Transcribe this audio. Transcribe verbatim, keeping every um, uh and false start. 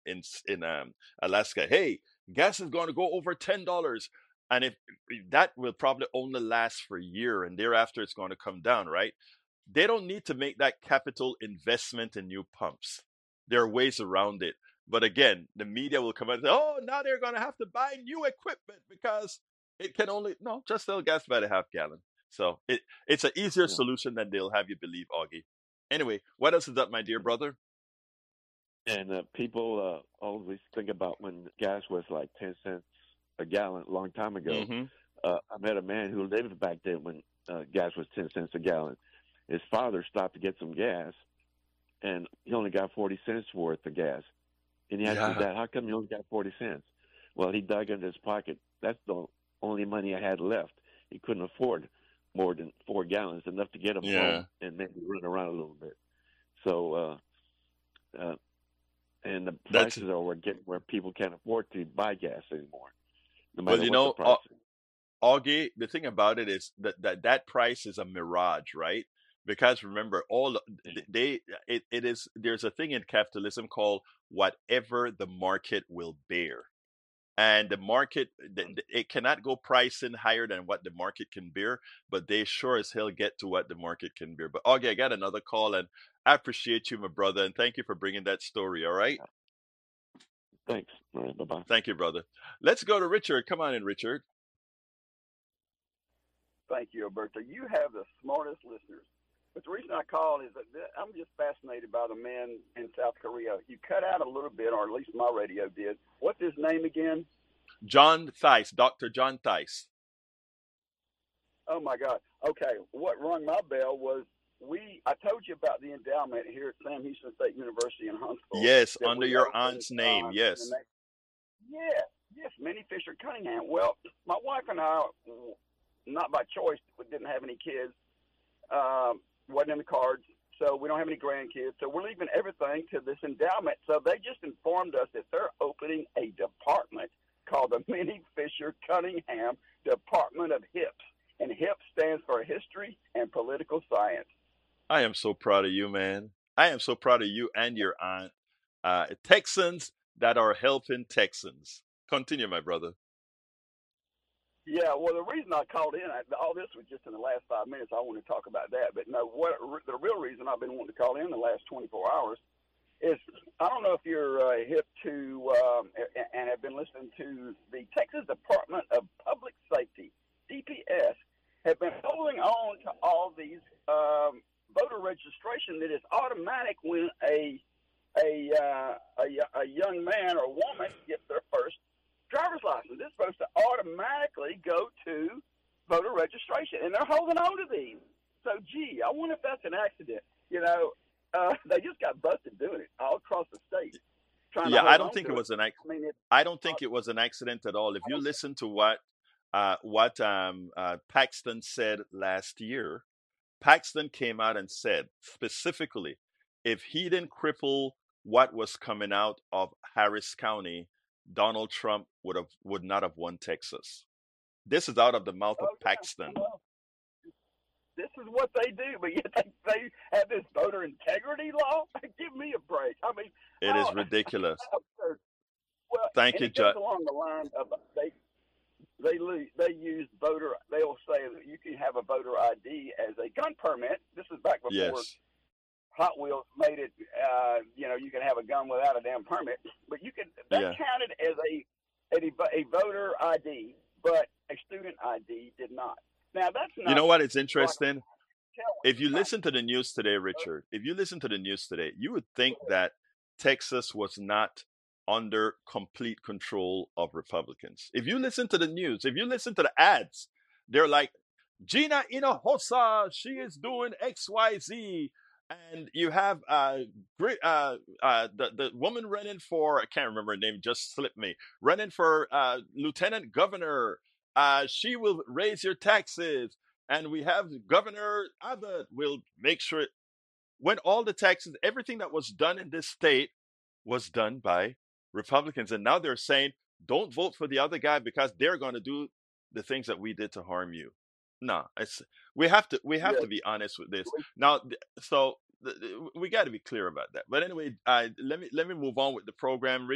in in um, Alaska. Hey, gas is going to go over ten dollars, and if that will probably only last for a year, and thereafter it's going to come down, right? They don't need to make that capital investment in new pumps. There are ways around it. But again, the media will come out and say, oh, now they're going to have to buy new equipment because it can only, no, just sell gas by the half gallon. So it, it's an easier Yeah. solution than they'll have you believe, Augie. Anyway, what else is up, my dear brother? And uh, people uh, always think about when gas was like ten cents a gallon a long time ago. Mm-hmm. Uh, I met a man who lived back then when uh, gas was ten cents a gallon. His father stopped to get some gas, and he only got forty cents worth of gas. And he asked his Yeah. dad, "How come you only got forty cents?" Well, he dug into his pocket. That's the only money I had left. He couldn't afford more than four gallons, enough to get him Yeah. home and maybe run around a little bit. So, uh, uh, and the That's, prices are where getting where people can't afford to buy gas anymore, no well, matter you what the know, Au- price is. Augie, the thing about it is that that, that price is a mirage, right? Because remember, all they it, it is there's a thing in capitalism called whatever the market will bear. And the market, it cannot go pricing higher than what the market can bear, but they sure as hell get to what the market can bear. But Augie, I got another call, and I appreciate you, my brother, and thank you for bringing that story. All right, Thanks. All right. Bye bye. thank you, brother. Let's go to Richard. Come on in, Richard. Thank you, Alberto. You have the smartest listeners. But the reason I called is that I'm just fascinated by the man in South Korea. You cut out a little bit, or at least my radio did. What's his name again? John Thies, Doctor John Thies. Oh my God. Okay, what rung my bell was we. I told you about the endowment here at Sam Houston State University in Huntsville Yes, that under we your opened. aunt's name. Uh, in the Yes. next, yes, yes, Minnie Fisher Cunningham. Well, my wife and I, not by choice, we didn't have any kids. Um, wasn't in the cards, so we don't have any grandkids. So we're leaving everything to this endowment. So they just informed us that they're opening a department called the Minnie Fisher Cunningham Department of HIPS. And HIPS stands for History and Political Science. I am so proud of you, man. I am so proud of you and your aunt. Uh, Texans that are helping Texans. Continue, my brother. Yeah, well, the reason I called in, I, all this was just in the last five minutes. I want to talk about that. But no, what the real reason I've been wanting to call in the last twenty-four hours is I don't know if you're uh, hip to um, and have been listening to the Texas Department of Public Safety, D P S, have been holding on to all these um, voter registration that is automatic when a a, uh, a a young man or woman gets their first driver's license. It's supposed to automatically go to voter registration, and they're holding on to these. So, gee, I wonder if that's an accident. You know, uh, they just got busted doing it all across the state. Trying to Yeah, I hold don't on think to it it. was an ac- I mean, it's I don't uh, think it was an accident at all. If I you don't think. listen to what uh, what um, uh, Paxton said last year, Paxton came out and said specifically, if he didn't cripple what was coming out of Harris County, Donald Trump would have would not have won Texas. This is out of the mouth of Oh yeah, Paxton. I know. This is what they do, but yet they, they have this voter integrity law. Give me a break. I mean, It how, is ridiculous. how absurd. Well, Thank and you, it goes Judge. along the line of they they lose, they use voter. They'll say that you can have a voter I D as a gun permit. This is back before Yes. Hot Wheels made it. Uh, you know, you can have a gun without a damn permit, but you can. That Yeah. counted as a a, a voter I D, but a student I D did not. Now that's You not know what is rocket interesting? If you science. listen to the news today, Richard, if you listen to the news today, you would think that Texas was not under complete control of Republicans. If you listen to the news, if you listen to the ads, they're like, Gina Hinojosa, she is doing X Y Z. And you have uh, great, uh, uh, the, the woman running for, I can't remember her name, just slipped me, running for uh, lieutenant governor. Uh, she will raise your taxes. And we have Governor Abbott will make sure it, when all the taxes, everything that was done in this state was done by Republicans. And now they're saying, don't vote for the other guy because they're going to do the things that we did to harm you. No, it's we have to we have Yes. to be honest with this. Now, so we got to be clear about that. But anyway, uh, let me let me move on with the program.